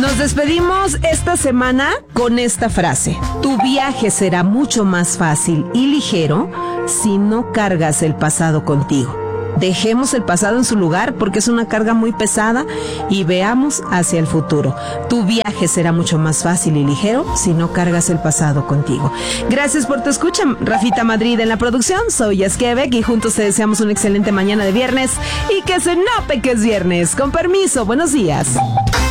Nos despedimos esta semana con esta frase. Tu viaje será mucho más fácil y ligero si no cargas el pasado contigo. Dejemos el pasado en su lugar porque es una carga muy pesada y veamos hacia el futuro. Tu viaje será mucho más fácil y ligero si no cargas el pasado contigo. Gracias por tu escucha, Rafita Madrid en la producción. Soy Yasquebec y juntos te deseamos una excelente mañana de viernes y que se note que es viernes. Con permiso, buenos días.